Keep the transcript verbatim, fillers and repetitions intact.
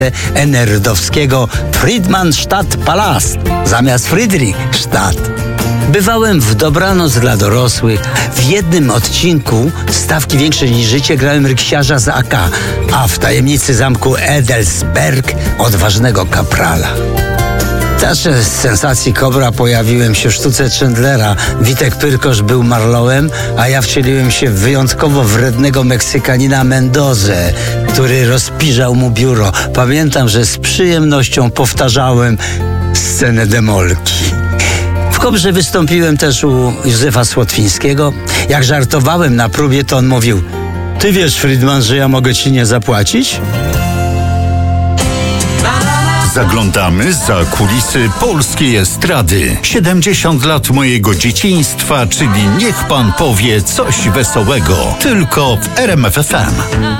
Enerdowskiego Friedmanstadt Palast zamiast Friedrichstadt. Bywałem w Dobranoc dla dorosłych. W jednym odcinku Stawki większe niż życie grałem ryksiarza z A K, a w Tajemnicy zamku Edelsberg odważnego kaprala. Także z sensacji Kobra pojawiłem się w Sztuce Chandlera. Witek Pyrkosz był Marlowem, a ja wcieliłem się w wyjątkowo wrednego Meksykanina Mendozę, który rozpiżał mu biuro. Pamiętam, że z przyjemnością powtarzałem scenę demolki. W Kobrze wystąpiłem też u Józefa Słotwińskiego. Jak żartowałem na próbie, to on mówił: ty wiesz, Friedman, że ja mogę ci nie zapłacić? Zaglądamy za kulisy polskiej estrady. siedemdziesiąt lat mojego dzieciństwa, czyli niech pan powie coś wesołego. Tylko w R M F F M.